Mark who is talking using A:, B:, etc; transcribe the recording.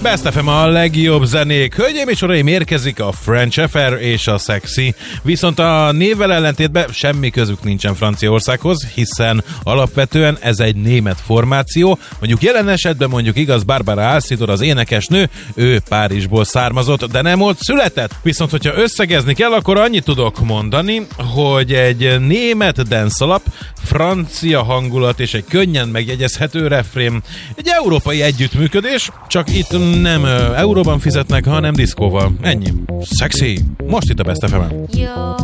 A: Best FM a legjobb zenék. Hölgyeim és uraim, érkezik a French Affair és a Sexy. Viszont a névvel ellentétben semmi közük nincsen Franciaországhoz, hiszen alapvetően ez egy német formáció. Mondjuk jelen esetben mondjuk igaz, Barbara Alcidor az énekesnő, ő Párizsból származott, de nem ott született. Viszont hogyha összegezni kell, akkor annyit tudok mondani, hogy egy német dance alap, francia hangulat és egy könnyen megjegyezhető refrén. Egy európai együttműködés, csak itt nem euróban fizetnek, hanem diszkóval. Ennyi. Sexy. Most itt a Best FM-en.